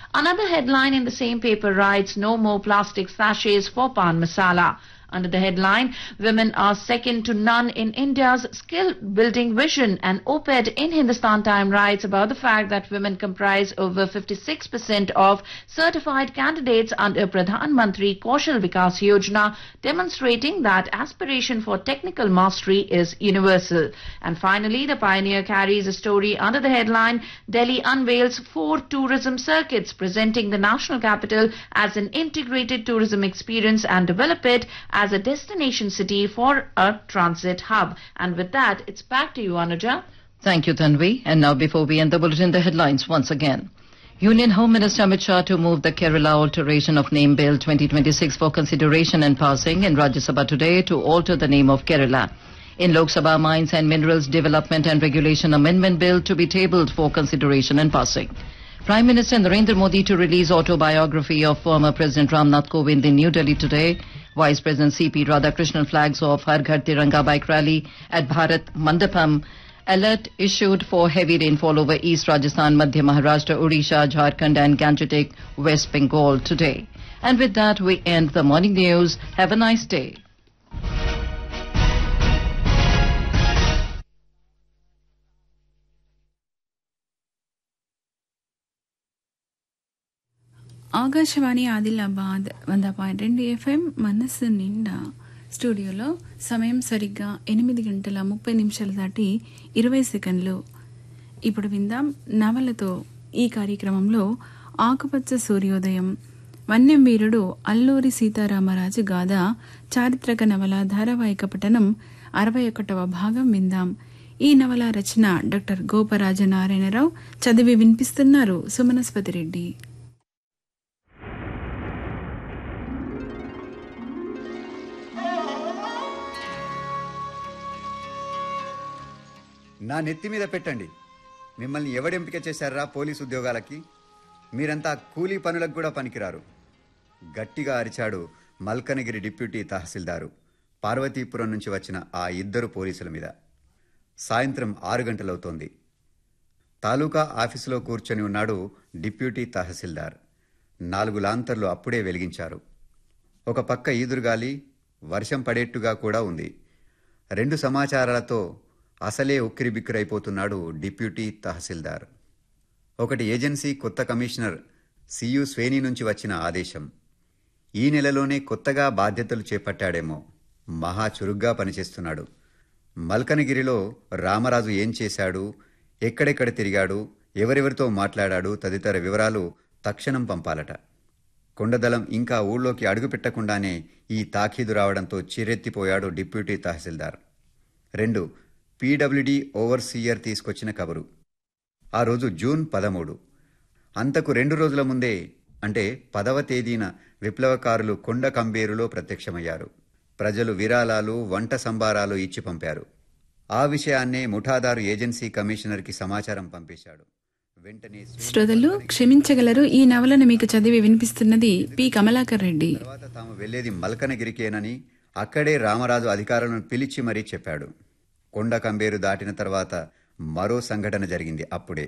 Another headline in the same paper writes, no more plastic sachets for pan masala. Under the headline, women are second to none in India's skill-building vision. An op-ed in Hindustan Time writes about the fact that women comprise over 56% of certified candidates under Pradhan Mantri Kaushal Vikas Yojana, demonstrating that aspiration for technical mastery is universal. And finally, the Pioneer carries a story under the headline, Delhi unveils 4 tourism circuits, presenting the national capital as an integrated tourism experience and develop it as a destination city for a transit hub. And with that, it's back to you, Anuja. Thank you, Tanvi. And now, before we end the bulletin, the headlines once again. Union Home Minister Amit Shah to move the Kerala Alteration of Name Bill 2026 for consideration and passing in Rajya Sabha today to alter the name of Kerala. In Lok Sabha, Mines and Minerals Development and Regulation Amendment Bill to be tabled for consideration and passing. Prime Minister Narendra Modi to release autobiography of former President Ramnath Kovind in New Delhi today. Vice President C.P. Radhakrishnan flags off Har Ghar Tiranga bike rally at Bharat Mandapam. Alert issued for heavy rainfall over East Rajasthan, Madhya Maharashtra, Odisha, Jharkhand and Gangetic West Bengal today. And with that, we end the morning news. Have a nice day. Akashvani Adilabad 100.2 FM మనస్సు నిండా స్టూడియోలో సమయం సరిగ్గా 8 గంటల 30 నిమిషాలు దాటి 20 సెకండ్లు. ఇప్పుడు విందాం నవలతో. ఈ కార్యక్రమంలో ఆకుపచ్చ సూర్యోదయం, వన్యం వీరుడు అల్లూరి సీతారామరాజు గాథ చారిత్రక నవల ధారావాహిక పఠనం 61వ భాగం విందాం. ఈ నవల రచన డాక్టర్ గోపరాజ నారాయణరావు. చదివి వినిపిస్తున్నారు సుమనస్పతి రెడ్డి. నా నెత్తి మీద పెట్టండి. మిమ్మల్ని ఎవడెంపిక చేశారా పోలీసు ఉద్యోగాలకి? మీరంతా కూలీ పనులకు కూడా పనికిరారు. గట్టిగా అరిచాడు మల్కనగిరి డిప్యూటీ తహసీల్దారు పార్వతీపురం నుంచి వచ్చిన ఆ 2 పోలీసుల మీద. సాయంత్రం 6 గంటలవుతోంది. తాలూకా ఆఫీసులో కూర్చొని ఉన్నాడు డిప్యూటీ తహసీల్దార్. 4 లాంతర్లు అప్పుడే వెలిగించారు. ఒక పక్క ఈదురుగాలి, వర్షం పడేట్టుగా కూడా ఉంది. 2 సమాచారాలతో అసలే ఉక్కిరిబిక్కిరైపోతున్నాడు డిప్యూటీ తహసీల్దార్. ఒకటి ఏజెన్సీ కొత్త కమిషనర్ సియు స్వేని నుంచి వచ్చిన ఆదేశం. ఈ నెలలోనే కొత్తగా బాధ్యతలు చేపట్టాడేమో. మహా చురుగ్గా పనిచేస్తున్నాడు. మల్కనగిరిలో రామరాజు ఏం చేశాడు, ఎక్కడెక్కడ తిరిగాడు, ఎవరెవరితో మాట్లాడాడు తదితర వివరాలు తక్షణం పంపాలట. కొండదళం ఇంకా ఊళ్ళోకి అడుగుపెట్టకుండానే ఈ తాకీదు రావడంతో చిరెత్తిపోయాడు డిప్యూటీ తహసీల్దార్. 2. పీడబ్ల్యూడీ ఓవర్సీయర్ తీసుకొచ్చిన కబురు. ఆ రోజు జూన్ 13. అంతకు 2 రోజుల ముందే, అంటే 10వ తేదీన విప్లవకారులు కొండ కంబేరులో ప్రత్యక్షమయ్యారు. ప్రజలు విరాళాలు, వంట సంబారాలు ఇచ్చి పంపారు. ఆ విషయాన్నే ముఠాదారు ఏజెన్సీ కమిషనర్కి సమాచారం పంపించాడు. వెంటనే శ్రోతలు క్షమించగలరు, ఈ నవలను మీకు చదివి వినిపిస్తున్నది పి కమలాకర్ రెడ్డి. తర్వాత తాము వెళ్లేది మల్కనగిరికేనని అక్కడే రామరాజు అధికారులను పిలిచి మరీ చెప్పాడు. కొండ కంబేరు దాటిన తర్వాత మరో సంఘటన జరిగింది. అప్పుడే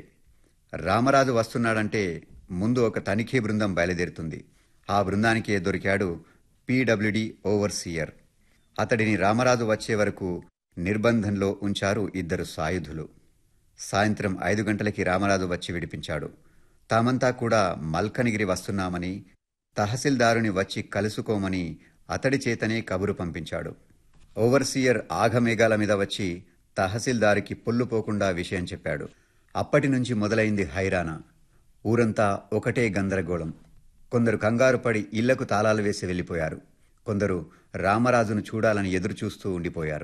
రామరాజు వస్తున్నాడంటే ముందు ఒక తనిఖీ బృందం బయలుదేరుతుంది. ఆ బృందానికే దొరికాడు పీడబ్ల్యూడీ ఓవర్సీయర్. అతడిని రామరాజు వచ్చే వరకు నిర్బంధంలో ఉంచారు 2 సాయుధులు. సాయంత్రం 5 గంటలకి రామరాజు వచ్చి విడిపించాడు. తామంతా కూడా మల్కనగిరి వస్తున్నామని, తహసీల్దారుని వచ్చి కలుసుకోమని అతడి చేతనే కబురు పంపించాడు. ఓవర్సీయర్ ఆఘమేఘాల మీద వచ్చి తహసీల్దారికి పొల్లుపోకుండా విషయం చెప్పాడు. అప్పటి నుంచి మొదలైంది హైరానా. ఊరంతా ఒకటే గందరగోళం. కొందరు కంగారు పడి ఇళ్లకు తాళాలు వేసి వెళ్లిపోయారు. కొందరు రామరాజును చూడాలని ఎదురుచూస్తూ ఉండిపోయారు.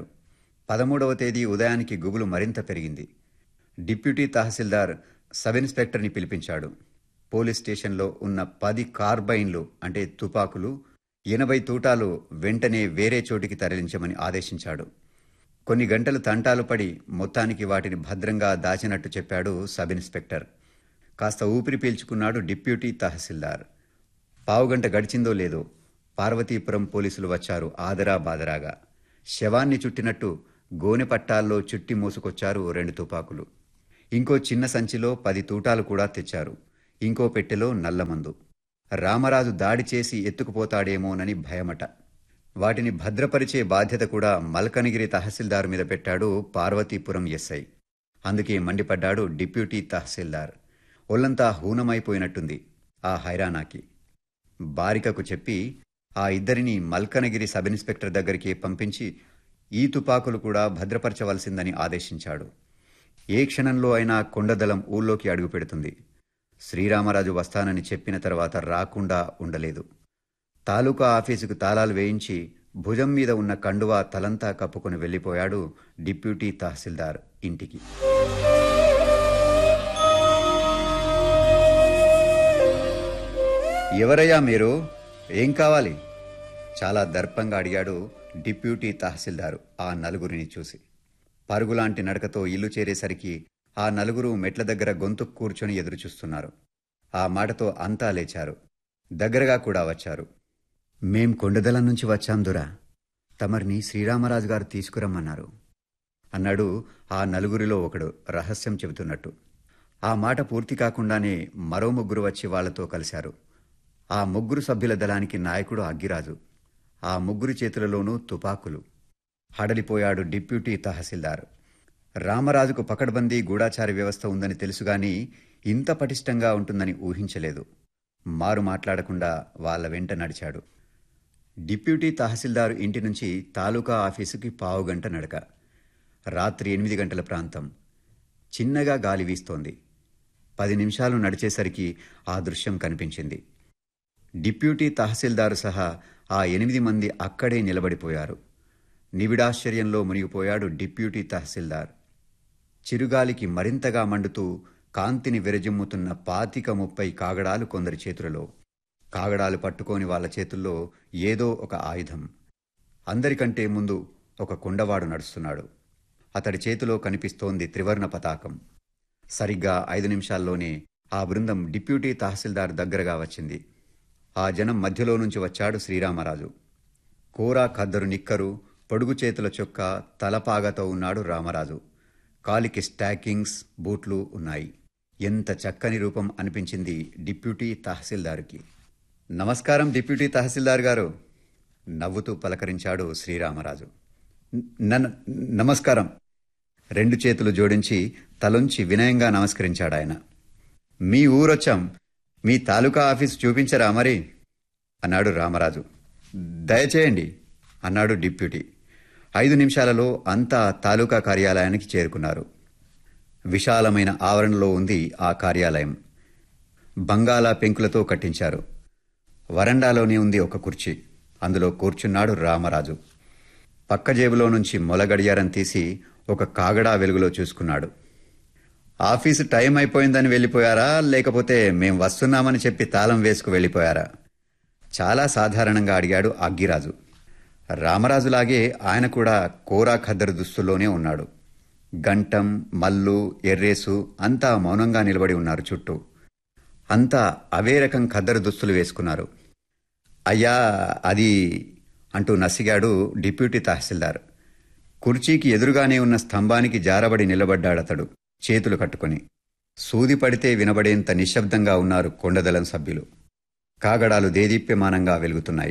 13వ తేదీ ఉదయానికి గుబులు మరింత పెరిగింది. డిప్యూటీ తహసీల్దార్ సబ్ ఇన్స్పెక్టర్ని పిలిపించాడు. పోలీస్ స్టేషన్లో ఉన్న 10 కార్బైన్లు అంటే తుపాకులు, 80 తూటాలు వెంటనే వేరే చోటికి తరలించమని ఆదేశించాడు. కొన్ని గంటలు తంటాలు పడి మొత్తానికి వాటిని భద్రంగా దాచినట్టు చెప్పాడు సబ్ ఇన్స్పెక్టర్. కాస్త ఊపిరి పీల్చుకున్నాడు డిప్యూటీ తహసీల్దార్. పావుగంట గడిచిందో లేదో పార్వతీపురం పోలీసులు వచ్చారు ఆదరా బాదరాగా. శవాన్ని చుట్టినట్టు గోనె పట్టాల్లో చుట్టి మోసుకొచ్చారు 2 తుపాకులు. ఇంకో చిన్న సంచిలో 10 తూటాలు కూడా తెచ్చారు. ఇంకో పెట్టెలో నల్లమందు. రామరాజు దాడి చేసి ఎత్తుకుపోతాడేమోనని భయమట. వాటిని భద్రపరిచే బాధ్యత కూడా మల్కనగిరి తహసీల్దారు మీద పెట్టాడు పార్వతీపురం ఎస్ఐ. అందుకే మండిపడ్డాడు డిప్యూటీ తహసీల్దార్. ఒళ్లంతా హూనమైపోయినట్టుంది ఆ హైరానాకి. బారికకు చెప్పి ఆ ఇద్దరిని మల్కనగిరి సబ్ ఇన్స్పెక్టర్ దగ్గరికి పంపించి ఈ తుపాకులు కూడా భద్రపరచవలసిందని ఆదేశించాడు. ఏ క్షణంలో అయినా కొండదళం ఊళ్ళోకి అడుగుపెడుతుంది. శ్రీరామరాజు వస్తానని చెప్పిన తర్వాత రాకుండా ఉండలేదు. తాలూకా ఆఫీసుకు తాళాలు వేయించి భుజం మీద ఉన్న కండువా తలంతా కప్పుకుని వెళ్లిపోయాడు డిప్యూటీ తహసీల్దార్ ఇంటికి. ఎవరయ్యా మీరు? ఏం కావాలి? చాలా దర్పంగా అడిగాడు డిప్యూటీ తహసీల్దారు ఆ నలుగురిని చూసి. పరుగులాంటి నడకతో ఇల్లు చేరేసరికి ఆ నలుగురు మెట్ల దగ్గర గొంతు కూర్చొని ఎదురుచూస్తున్నారు. ఆ మాటతో అంతా లేచారు. దగ్గరగా కూడా వచ్చారు. మేం కొండదలం నుంచి వచ్చాం దొరా, తమరిని శ్రీరామరాజు గారు తీసుకురమ్మన్నారు అన్నాడు ఆ నలుగురిలో ఒకడు రహస్యం చెబుతున్నట్టు. ఆ మాట పూర్తి కాకుండానే మరో ముగ్గురు వచ్చి వాళ్లతో కలిశారు. ఆ ముగ్గురు సభ్యుల దళానికి నాయకుడు అగ్గిరాజు. ఆ ముగ్గురి చేతులలోనూ తుపాకులు. హడలిపోయాడు డిప్యూటీ తహసీల్దార్. రామరాజుకు పకడ్బందీ గూఢాచార వ్యవస్థ ఉందని తెలుసుగాని ఇంత పటిష్టంగా ఉంటుందని ఊహించలేదు. మారు మాట్లాడకుండా వాళ్ల వెంట నడిచాడు. డిప్యూటీ తహసీల్దారు ఇంటి నుంచి తాలూకా ఆఫీసుకి పావుగంట నడక. రాత్రి 8 గంటల ప్రాంతం. చిన్నగా గాలి వీస్తోంది. 10 నిమిషాలు నడిచేసరికి ఆ దృశ్యం కనిపించింది. డిప్యూటీ తహసీల్దారు సహా ఆ 8 మంది అక్కడే నిలబడిపోయారు. నివిడాశ్చర్యంలో మునిగిపోయాడు డిప్యూటీ తహసీల్దార్. చిరుగాలికి మరింతగా మండుతూ కాంతిని విరజిమ్ముతున్న 25-30 కాగడాలు కొందరి చేతులలో. కాగడాలు పట్టుకోని వాళ్ల చేతుల్లో ఏదో ఒక ఆయుధం. అందరికంటే ముందు ఒక కుండవాడు నడుస్తున్నాడు. అతడి చేతిలో కనిపిస్తోంది త్రివర్ణ పతాకం. సరిగ్గా 5 నిమిషాల్లోనే ఆ బృందం డిప్యూటీ తహసీల్దార్ దగ్గరగా వచ్చింది. ఆ జనం మధ్యలో నుంచి వచ్చాడు శ్రీరామరాజు. కోరా ఖద్దరు నిక్కరు, పొడుగు చేతుల చొక్కా, తలపాగతో ఉన్నాడు రామరాజు. కాలికి స్టాకింగ్స్, బూట్లు ఉన్నాయి. ఎంత చక్కని రూపం అనిపించింది డిప్యూటీ తహసీల్దారుకి. నమస్కారం డిప్యూటీ తహసీల్దార్ గారు, నవ్వుతూ పలకరించాడు శ్రీరామరాజు. నమస్కారం. 2 చేతులు జోడించి తలొంచి వినయంగా నమస్కరించాడాయన. మీ ఊరొచ్చాం, మీ తాలూకా ఆఫీసు చూపించరా మరి అన్నాడు రామరాజు. దయచేయండి అన్నాడు డిప్యూటీ. 5 నిమిషాలలో అంతా తాలూకా కార్యాలయానికి చేరుకున్నారు. విశాలమైన ఆవరణలో ఉంది ఆ కార్యాలయం. బంగాళా పెంకులతో కట్టించారు. వరండాలోనే ఉంది ఒక కుర్చీ. అందులో కూర్చున్నాడు రామరాజు. పక్క జేబులో నుంచి మొలగడియారం తీసి ఒక కాగడా వెలుగులో చూసుకున్నాడు. ఆఫీసు టైం అయిపోయిందని వెళ్ళిపోయారా, లేకపోతే మేం వస్తున్నామని చెప్పి తాళం వేసుకు వెళ్ళిపోయారా? చాలా సాధారణంగా అడిగాడు అగ్గిరాజు. రామరాజులాగే ఆయన కూడా కోరా ఖద్దరు దుస్తుల్లోనే ఉన్నాడు. గంటం, మల్లు, ఎర్రేసు అంతా మౌనంగా నిలబడి ఉన్నారు చుట్టూ. అంతా అవే రకం ఖద్దరు దుస్తులు వేసుకున్నారు. అయ్యా అది అంటూ నసిగాడు డిప్యూటీ తహసీల్దార్. కుర్చీకి ఎదురుగానే ఉన్న స్తంభానికి జారబడి నిలబడ్డాడతడు చేతులు కట్టుకుని. సూది పడితే వినబడేంత నిశ్శబ్దంగా ఉన్నారు కొండదళం సభ్యులు. కాగడాలు దేదీప్యమానంగా వెలుగుతున్నాయి.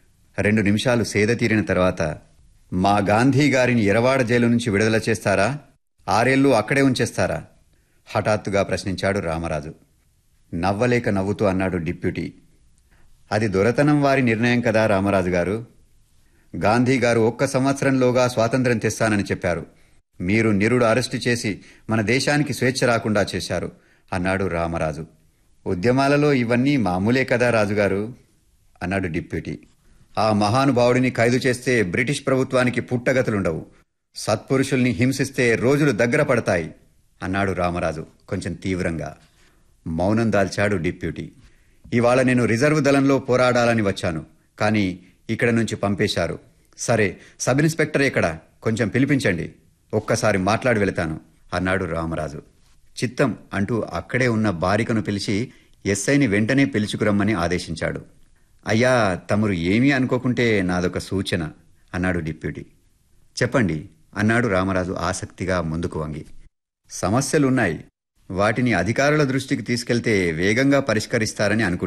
2 నిమిషాలు సేద తీరిన తర్వాత, మా గాంధీ గారిని ఎరవాడ జైలు నుంచి విడుదల చేస్తారా, 6 ఏళ్లు అక్కడే ఉంచేస్తారా హఠాత్తుగా ప్రశ్నించాడు రామరాజు. నవ్వలేక నవ్వుతూ అన్నాడు డిప్యూటీ. అది దొరతనం వారి నిర్ణయం కదా రామరాజు గారు. గాంధీ గారు 1 సంవత్సరంలోగా స్వాతంత్ర్యం తెస్తానని చెప్పారు. మీరు నిరుడు అరెస్టు చేసి మన దేశానికి స్వేచ్ఛ రాకుండా చేశారు అన్నాడు రామరాజు. ఉద్యమాలలో ఇవన్నీ మామూలే కదా రాజుగారు అన్నాడు డిప్యూటీ. ఆ మహానుభావుడిని ఖైదు చేస్తే బ్రిటిష్ ప్రభుత్వానికి పుట్టగతులుండవు. సత్పురుషుల్ని హింసిస్తే రోజులు దగ్గర పడతాయి అన్నాడు రామరాజు కొంచెం తీవ్రంగా. మౌనం దాల్చాడు డిప్యూటీ. ఇవాళ నేను రిజర్వ్ దళంలో పోరాడాలని వచ్చాను, కానీ ఇక్కడ నుంచి పంపేశారు. సరే, సబ్ ఇన్స్పెక్టర్ ఎక్కడ? కొంచెం పిలిపించండి, ఒక్కసారి మాట్లాడి వెళతాను అన్నాడు రామరాజు. చిత్తం అంటూ అక్కడే ఉన్న బారికను పిలిచి ఎస్ఐని వెంటనే పిలుచుకురమ్మని ఆదేశించాడు. అయ్యా, తమరు ఏమీ అనుకోకుంటే నాదొక సూచన అన్నాడు డిప్యూటీ. చెప్పండి అన్నాడు రామరాజు ఆసక్తిగా ముందుకు వంగి. సమస్యలున్నాయి, వాటిని అధికారుల దృష్టికి తీసుకెళ్తే వేగంగా పరిష్కరిస్తారని అనుకుంటున్నారు.